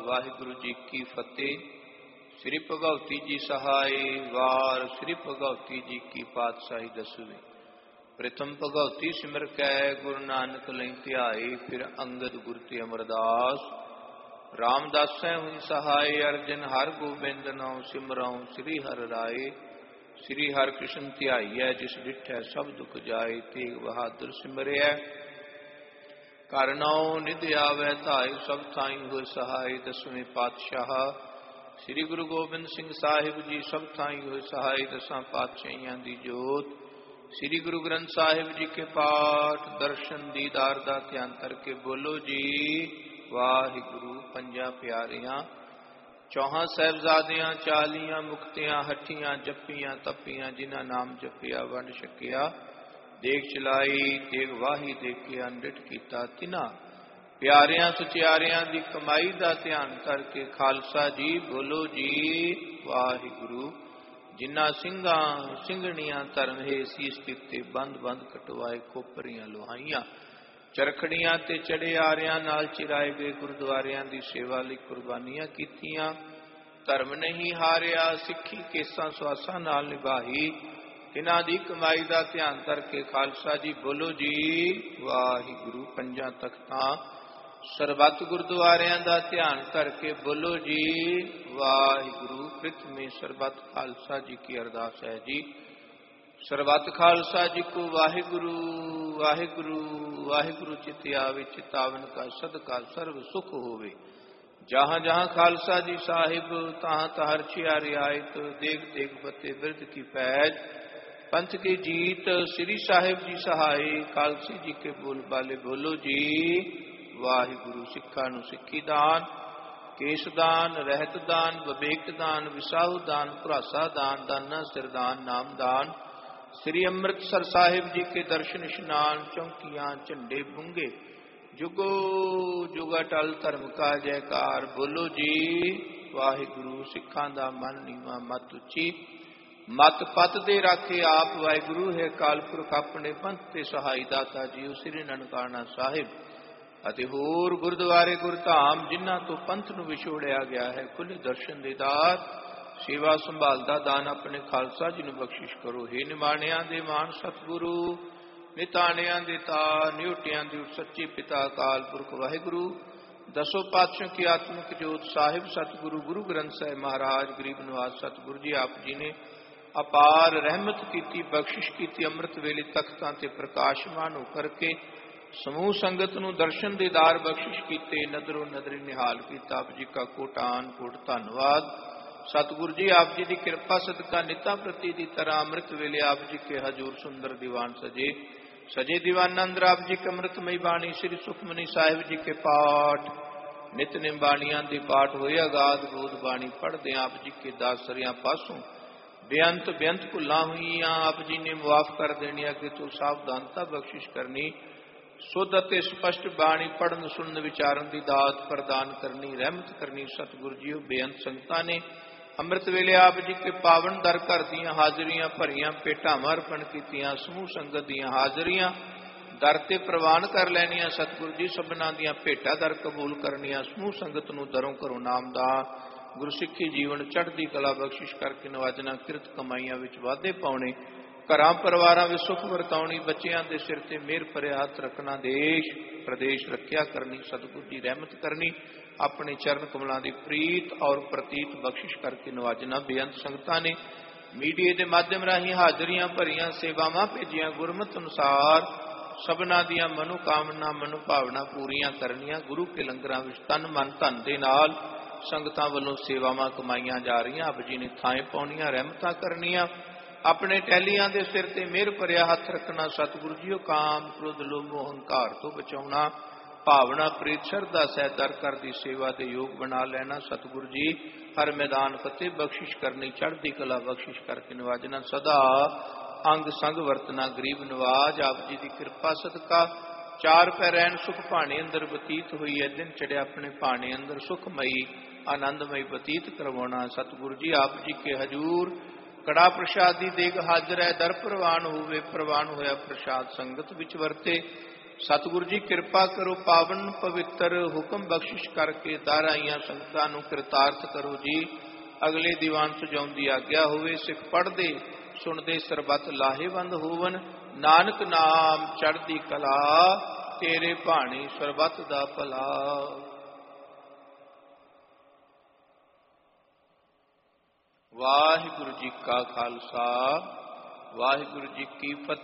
वाहिगुरु जी की फतेह। श्री भगवती जी सहाय वार श्री भगवती जी की पातशाही दसवीं। प्रथम भगवती सिमर कै गुरु नानक लई ध्याए, फिर अंगद गुरु ते अमरदास। रामदास हुई सहाय अर्जन हर गोबिंद नाम सिमरऊं श्री हर राय। श्री हर कृष्ण ध्याईऐ जिस डिठै सब दुख जाए, तेग बहादुर सिमरिया कर नाउ निध आवै धाय। सब थाई होए सहाय दसवें पातशाह। श्री गुरु गोबिंद सिंह साहिब जी सब थाई होए सहाय, दसां पातशाहियां दी जोत। श्री गुरु ग्रंथ साहिब जी के पाठ दर्शन दीदार दा ध्यान करके बोलो जी वाहिगुरु। पंजा प्यारियां चौहां साहिबजादियां चालियां मुक्तियां हठियां जपियां तपियां, जिन्हां नाम जपिया वंड छकिया। देख चलाई देख वाही देखिया, निठ कीता तिना प्यारियां सुचियारियां दी कमाई दा ध्यान करके खालसा जी बोलो जी वाहिगुरु। जिन्हां ਸਿੰਘਾਂ ਸਿੰਘਣੀਆਂ धर्म है सीस किते बंद बंद कटवाए, खोपरियां लोहाइयां चरखड़ियां ते चढ़े आरियां नाल चिराए गए, गुरुद्वारियां दी सेवा लई कुर्बानियां कीतियां। धर्म नहीं हारिया सिੱਖੀ केसां सुआसां नाल निभाई, तिन्हां दी कमाई दा ध्यान करके खालसा जी बोलो जी वाहिगुरु। पंजां तख्तां सरबत गुरुद्वारियां दा ध्यान करके बोलो जी वाहिगुरु। प्रथमे सरबत खालसा जी की अरदास है जी। सरबत खालसा जी को वाहिगुरु वाहिगुरु वाहिगुरु चित आवे, चितावन का सदका सर्व सुख होवे। जहाँ जहाँ खालसा जी साहिब तहाँ तहर छियारी आयत, देख देख फतेह बिरद की पैज। पंथ की जीत श्री साहिब जी सहाय, खालसी जी के बोल बाले बोलो जी वाहिगुरु। सिखा नूं सिक्खी दान, केस दान, रहत दान, विवेक दान, विसाहु दान, भरासा दान, दाना सिरदान, नाम दान। श्री अमृतसर साहिब जी के दर्शन इशनान, चौकियां झंडे बुंगे, जुगो जुग अटल धर्म का जयकार। बोलो जी वाहिगुरु। सिखां दा मन नीवा मत उची, मत पत दे राखे आप वाहिगुरु है। काल पुरख अपने पंथ ते सहाय दाता जी श्री ननकाना साहिब ਅਤੇ ਹੋਰ ਗੁਰਦੁਆਰੇ ਗੁਰਧਾਮ ਜਿਨ੍ਹਾਂ ਤੋਂ ਪੰਥ ਨੂੰ ਵਿਛੋੜਿਆ ਗਿਆ ਹੈ, ਖੁੱਲੇ ਦਰਸ਼ਨ ਦੇ ਦਾਰ, ਸੇਵਾ ਸੰਭਾਲ ਦਾ ਦਾਨ ਆਪਣੇ ਖਾਲਸਾ ਜੀ ਨੂੰ ਬਖਸ਼ਿਸ਼ ਕਰੋ। ਹੇ ਨਿਮਾਣਿਆਂ ਦੇ ਮਾਣ ਸਤਿਗੁਰੂ, ਨਿਤਾਣਿਆਂ ਦੇ ਤਾਰ, ਨਿਉਟਿਆਂ ਦੀ ਸੱਚੇ ਪਿਤਾ ਅਕਾਲ ਪੁਰਖ ਵਾਹਿਗੁਰੂ। ਦਸੋ ਪਾਤਸ਼ਾਹ ਕੀ ਆਤਮਿਕ ਜੋਤ ਸਾਹਿਬ ਸਤਿਗੁਰੂ ਗੁਰੂ ਗ੍ਰੰਥ ਸਾਹਿਬ ਮਹਾਰਾਜ ਗਰੀਬ ਨਿਵਾਸ ਸਤਿਗੁਰੂ ਜੀ ਆਪ ਜੀ ਨੇ ਅਪਾਰ ਰਹਿਮਤ ਕੀਤੀ, ਬਖਸ਼ਿਸ਼ ਕੀਤੀ। ਅੰਮ੍ਰਿਤ ਵੇਲੇ ਤਖਤਾਂ ਤੇ ਪ੍ਰਕਾਸ਼ਮਾਨ ਹੋ ਕਰਕੇ ਸਮੂਹ ਸੰਗਤ ਨੂੰ ਦਰਸ਼ਨ ਦੀਦਾਰ ਬਖਸ਼ਿਸ਼ ਕੀਤੇ, ਨਦਰੋ ਨਦਰੀ ਨਿਹਾਲ ਕੀਤਾ। ਆਪ ਜੀ ਕਾ ਕੋਟਾਨ ਕੋਟ ਧੰਨਵਾਦ। ਸਤਿਗੁਰੂ ਜੀ ਆਪ ਜੀ ਦੀ ਕਿਰਪਾ ਸਦਕਾ ਨਿਤਾ ਪ੍ਰਤੀ ਦੀ ਤਰ੍ਹਾਂ ਅੰਮ੍ਰਿਤ ਵੇਲੇ ਆਪ ਜੀ ਕੇ ਹਜੂਰ ਸੁੰਦਰ ਦੀਵਾਨ ਸਜੇ सजे दीवाना अंदर आप जी के अमृतमयी बाणी श्री सुखमनी साहिब जी के पाठ नित निम बाणियां दे पाठ होए अगाध बोध बाणी पढ़दे आप जी के दासरियां पासों बेअंत बेअंत भुलां हुईयां आप जी ने मुआफ कर देनी, अगे तो सावधानता बख्शिश करनी। शुद्ध अते स्पष्ट बाणी पढ़न सुनन विचारन दी दात प्रदान करनी, रहमत करनी। सतगुरु जी बेअंत संगतां ने अमृत वेले आप जी के पावन दर घर दियां हाजरियां भरियां भेटावां अर्पण कीतियां। समूह संगत दियां हाजरियां दर ते प्रवान कर लैनियां। सतगुरु जी सबना दियां भेटा दर कबूल करनियां। समूह संगत नूं दरों घरों नामदान गुरु सिੱਖੀ जीवन चढ़दी कला बख्शिश करके नवाजना, किरत कमाईयां विच वाधे पाउणे, घरां परिवारां विच सुख वरताउणी, बच्चियां दे सिर ते मेहर भरे हत्थ रखना, देश प्रदेश रखिया करनी। सतगुरु जी रहमत करनी, अपने चरण कमलों की प्रीत और प्रतीत बख्शिश करके नवाजना। बेअंत संगतां ने मीडिया के माध्यम राही हाजरियां भरियां, सेवावां भेजियां, गुरमत अनुसार सबना दियां मनोकामना मनोभावना पूरियां करनियां। गुरु के लंगरां विच तन मन धन दे नाल संगतां वल्लों सेवावां कमाईयां जा रहीआं। आप जी ने थाएं पाउणियां, रहमतां करनियां, अपने टहलियां दे सिर ते मेहर भरिया हत्थ रखना। सतगुरु जी काम क्रोध लोभ हंकार तो बचाउणा, भावना प्रीत श्रद्धा सहित दर कर दी सेवा के योग बना लेना। सतगुरु जी हर मैदान फतेह बख्शिश करनी, चढ़दी कला बख्शिश करके नवाजना। सदा अंग संग वरतना, गरीब नवाज आप जी की कृपा सदका चार पै रैन सुख भाने अंदर बतीत हुई है। दिन चढ़िया अपने भाने अंदर सुखमयी आनंदमयी बतीत करवाना। सतगुरु जी आप जी के हजूर कड़ा प्रसादी देग हाजर है, दर प्रवान होवे, प्रवान होया प्रसाद संगत विच वरते। ਸਤਿਗੁਰੂ ਜੀ ਕਿਰਪਾ ਕਰੋ, ਪਾਵਨ ਪਵਿੱਤਰ ਹੁਕਮ ਬਖਸ਼ਿਸ਼ ਕਰਕੇ ਦਰ ਆਈਆਂ ਸੰਗਤਾਂ ਨੂੰ ਕਿਰਤਾਰਥ ਕਰੋ ਜੀ। ਅਗਲੇ ਦੀਵਾਨ ਸਜਾਉਣ ਦੀ ਆਗਿਆ ਹੋਵੇ। ਸਿੱਖ ਪੜ੍ਹਦੇ ਸੁਣਦੇ ਸਰਬੱਤ ਲਾਹੇਵੰਦ ਹੋਵਨ। ਨਾਨਕ ਨਾਮ ਚੜ੍ਹਦੀ ਕਲਾ, ਤੇਰੇ ਭਾਣੇ ਸਰਬੱਤ ਦਾ ਭਲਾ। ਵਾਹਿਗੁਰੂ ਜੀ ਕਾ ਖਾਲਸਾ, ਵਾਹਿਗੁਰੂ ਜੀ ਕੀ ਫਤਿਹ।